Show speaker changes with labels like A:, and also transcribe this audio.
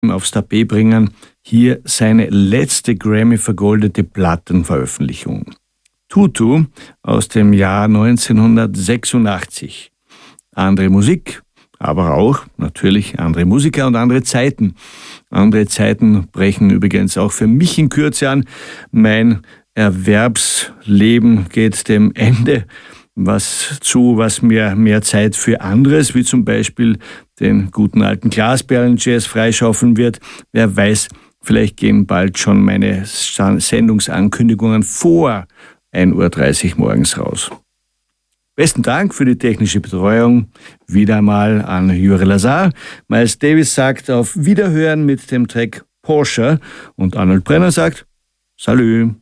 A: aufs Tapet bringen. Hier seine letzte Grammy-vergoldete Plattenveröffentlichung. Tutu aus dem Jahr 1986. Andere Musik, aber auch natürlich andere Musiker und andere Zeiten. Andere Zeiten brechen übrigens auch für mich in Kürze an. Mein Erwerbsleben geht dem Ende was mir mehr Zeit für anderes, wie zum Beispiel den guten alten Glasperlen-Jazz freischaufeln wird. Wer weiß, vielleicht gehen bald schon meine Sendungsankündigungen vor 1:30 Uhr morgens raus. Besten Dank für die technische Betreuung. Wieder einmal an Jure Lazar. Miles Davis sagt auf Wiederhören mit dem Track Porsche und Arnold Brenner sagt Salü.